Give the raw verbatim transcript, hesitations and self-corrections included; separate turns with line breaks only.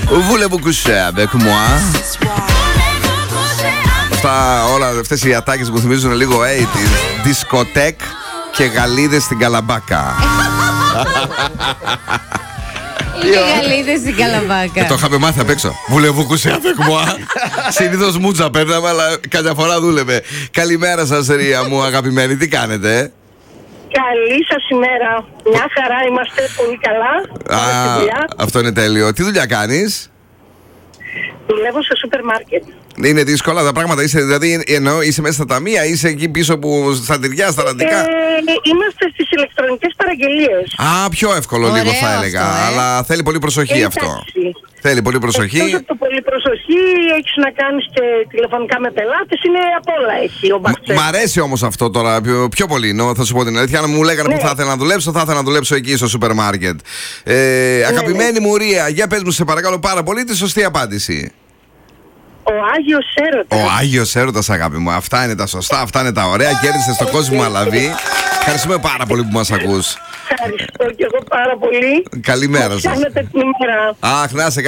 Voulez-vous coucher avec moi? Αυτά όλα, αυτές οι ατάκες που θυμίζουν λίγο ογδόντα, δισκοτέκ και γαλίδες στην Καλαμπάκα.
Είναι γαλίδες στην Καλαμπάκα.
Ε, το είχαμε μάθει απ' έξω. Voulez-vous coucher avec moi? Συνήθως μούτσα παίρναμε, αλλά κάποια φορά δούλευε. Καλημέρα σας, Ρία μου, αγαπημένη, τι κάνετε?
Καλή σας ημέρα. Μια χαρά, είμαστε πολύ καλά.
Α, αυτό είναι τέλειο. Τι δουλειά κάνεις?
Δουλεύω σε σούπερ μάρκετ.
Είναι δύσκολα τα πράγματα, είσαι, δηλαδή εννοώ, είσαι μέσα στα ταμεία, είσαι εκεί πίσω που στα τυριά, στα ραντικά.
Ε, είμαστε στις ηλεκτρονικές παραγγελίες.
Α, πιο εύκολο
Ωραίο
λίγο θα έλεγα,
αυτό, ε.
αλλά θέλει πολύ προσοχή
Ε,
αυτό.
εντάξει.
Θέλει πολύ προσοχή.
Εκτός από το πολύ προσοχή, έχεις να κάνεις και τηλεφωνικά με πελάτες, είναι απ' όλα έχει ο Μπαχτσέ.
Μ' αρέσει όμως αυτό τώρα πιο, πιο πολύ, νο, θα σου πω την αλήθεια. Αν μου λέγανε
Ναι.
που θα ήθελα να δουλέψω, θα ήθελα να δουλέψω εκεί στο σούπερ μάρκετ. Ε, αγαπημένη μου Ρία, για πες μου σε παρακαλώ πάρα πολύ τη σωστή απάντηση.
Ο Άγιος Έρωτας.
Ο Άγιος Έρωτας, αγάπη μου. Αυτά είναι τα σωστά, αυτά είναι τα ωραία. Κέρδισες το κόσμο αλαβή. Ευχαριστούμε πάρα πολύ που μας ακούς.
Ευχαριστώ και εγώ πάρα πολύ.
Καλημέρα
Μας
σας.
κάνετε την ημέρα.
Αχ, να σε